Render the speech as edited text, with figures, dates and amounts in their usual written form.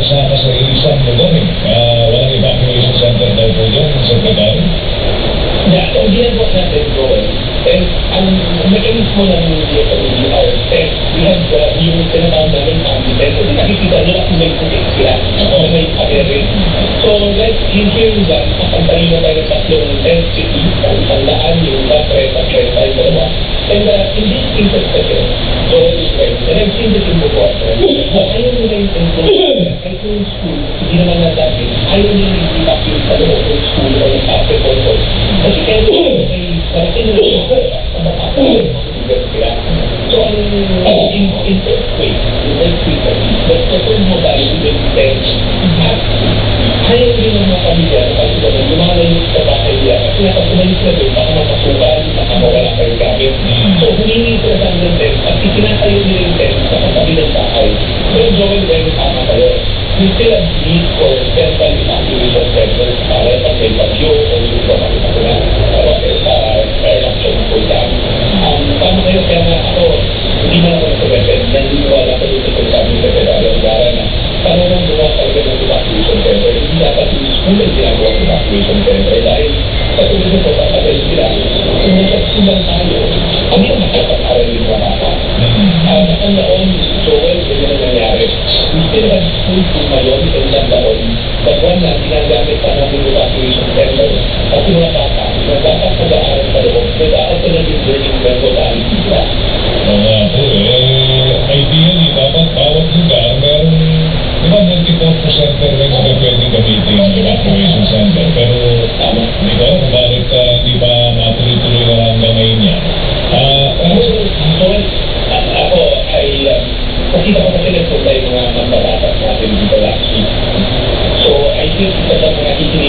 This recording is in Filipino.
nagsaka sa isang lugar eh. Walang evacuation center daw po dyan, Secretary. Yeah, so ginagawa natin, Joel, and ang mekanismo ng DFWR, we have yung tinatawag namin family tent. Kasi nakikita nyo lang may putik sila, o may paderin. So, let's in-hear dyan, nakantali na tayo ng tatlong tent city, ang tandaan yung Batreta, Treta, yung dalawa. And in this instance kasi, Joel is right, and I've seen this in the water, ayaw nila yung employee, kahit yung school, hindi naman na dati, ayaw nila yung evacuate sa loob ng school o ng basketball court. Kasi kaya may parating na ito, so, in earthquake, the term mo ba is even tense. At ayaw din ng mga pamilya na kasi ganun, lumalayo sa bahay nila. Kasi kapag umalis na doon, baka mapasukan, baka mawala kayong gamit. So, humingi sila sa ng tent at itinatayo nila yung tent sa katabi ng bahay. Pero Joel, very tama kayo. We still have need for central evacuation centers para pag may bagyo o yung makita ko na eruption po dyan. Tama kayo, kaya nga ako, hindi na ako nasa-record, naniniwala ko dito sa sabi sa Secretary of Gara na paano nang buwa talaga ng evacuation center, hindi dapat yung school ang ginagawa ng evacuation center dahil patuloy na po papatay sila. Kung nasa sumbang tayo, hindi na makapag-aral yung mga bata. Ang laon, Joel, ganyan ang nangyari. We still have school po ngayon, isang laon, but one na, ginagamit pa namin evacuation center. At yung mga bata, na dapat pag-aaral sa loob, nag-aalternative learning methodology sila. Nga po ideally, dapat bawat lugar, merong, di ba, multi-purpose center rin na pwede gamitin yung evacuation center. Pero, hindi ko alam kung bakit hindi pa matuloy-tuloy na hanggang ngayon yan. Ako ay, nakita ko kasi nagpunta yung mga mambabatas natin dito last week. So, I think isa sa mga